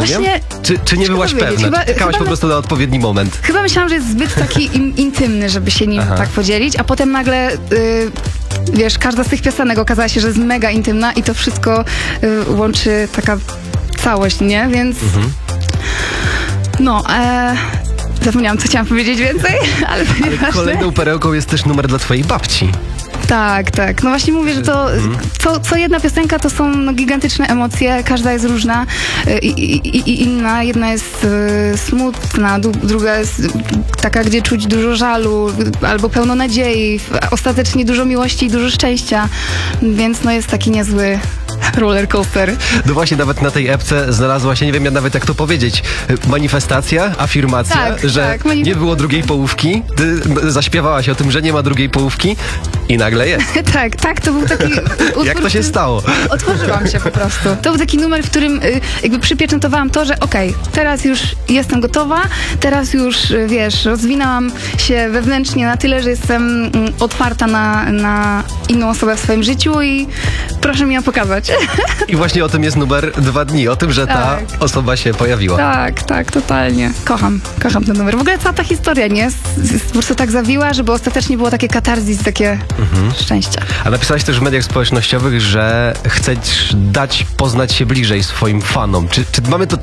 rozumiem? Właśnie, Czy nie byłaś pewna? Czekałaś po prostu na odpowiedni moment? Chyba myślałam, że jest zbyt taki intymny, żeby się nim tak podzielić, a potem nagle... wiesz, każda z tych piosenek okazała się, że jest mega intymna i to wszystko łączy taka całość, nie? Więc zapomniałam, co chciałam powiedzieć więcej, ale kolejną perełką jest też numer dla twojej babci. Tak. No właśnie mówię, że to co jedna piosenka to są gigantyczne emocje, każda jest różna i inna. Jedna jest smutna, druga jest taka, gdzie czuć dużo żalu albo pełno nadziei, ostatecznie dużo miłości i dużo szczęścia, więc jest taki niezły roller coaster. No właśnie, nawet na tej epce znalazła się, nie wiem nawet jak to powiedzieć, manifestacja, afirmacja, że nie było drugiej połówki. Ty zaśpiewałaś o tym, że nie ma drugiej połówki i nagle jest. tak, to był taki utwór, jak to się stało? Otworzyłam się po prostu. To był taki numer, w którym jakby przypieczętowałam to, że teraz już jestem gotowa, teraz już, wiesz, rozwinęłam się wewnętrznie na tyle, że jestem otwarta na inną osobę w swoim życiu i proszę mi ją pokazać. I właśnie o tym jest numer 2 dni, o tym, że ta osoba się pojawiła. Tak, totalnie. Kocham ten numer. W ogóle cała ta historia, nie? Jest po prostu tak zawiła, żeby ostatecznie było takie katarzis, takie szczęścia. A napisałaś też w mediach społecznościowych, że chcesz dać poznać się bliżej swoim fanom. Czy mamy to